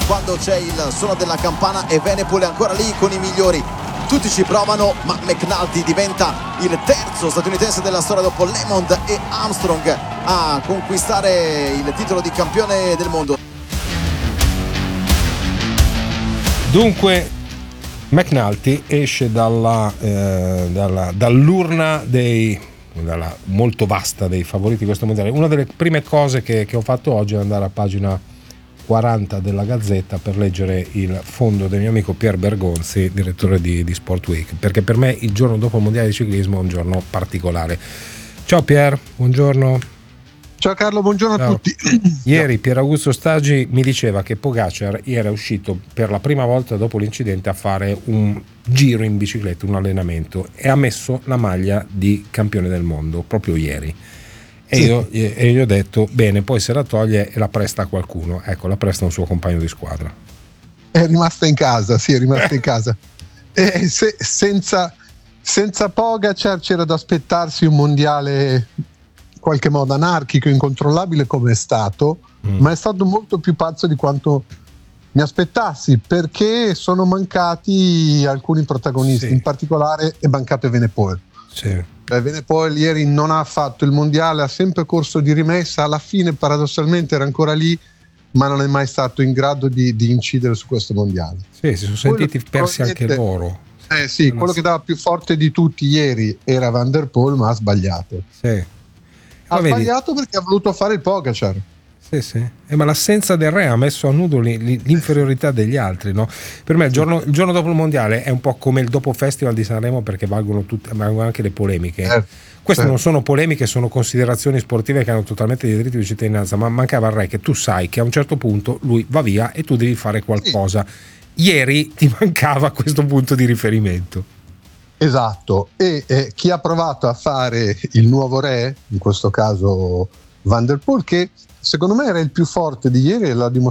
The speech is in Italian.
quando c'è il suono della campana, e Evenepoel è ancora lì con i migliori. Tutti ci provano, ma McNulty diventa il terzo statunitense della storia dopo Lemond e Armstrong a conquistare il titolo di campione del mondo. Dunque McNulty esce dall'urna dalla molto vasta dei favoriti di questo mondiale. Una delle prime cose che ho fatto oggi è andare a pagina 40 della Gazzetta per leggere il fondo del mio amico Pier Bergonzi, direttore di Sport Week, perché per me il giorno dopo il mondiale di ciclismo è un giorno particolare. Ciao Pier, buongiorno. Ciao Carlo, buongiorno a tutti. Ieri Pier Augusto Stagi mi diceva che Pogacar era uscito per la prima volta dopo l'incidente a fare un giro in bicicletta, un allenamento, e ha messo la maglia di campione del mondo proprio ieri. E io gli ho detto bene, poi se la toglie e la presta a qualcuno. Ecco, la presta a un suo compagno di squadra. È rimasta in casa, sì, è rimasta in casa. Senza Pogacar c'era da aspettarsi un mondiale in qualche modo anarchico, incontrollabile come è stato, ma è stato molto più pazzo di quanto mi aspettassi, perché sono mancati alcuni protagonisti, in particolare è mancato Evenepoel. Evenepoel ieri non ha fatto il mondiale, ha sempre corso di rimessa, alla fine paradossalmente era ancora lì, ma non è mai stato in grado di incidere su questo mondiale. Sì, si sono sentiti persi anche loro. Quello che dava più forte di tutti ieri era Van der Poel, ma ha sbagliato. Ha sbagliato perché ha voluto fare il Pogacar. Ma l'assenza del re ha messo a nudo l'inferiorità degli altri, no? Per me il giorno dopo il mondiale è un po' come il dopo festival di Sanremo, perché valgono anche le polemiche. Queste non sono polemiche, sono considerazioni sportive che hanno totalmente dei diritti di cittadinanza, ma mancava il re, che tu sai che a un certo punto lui va via e tu devi fare qualcosa. Ieri ti mancava questo punto di riferimento. Esatto, e chi ha provato a fare il nuovo re, in questo caso Van der Poel, che secondo me era il più forte di ieri e l'ha dimostrato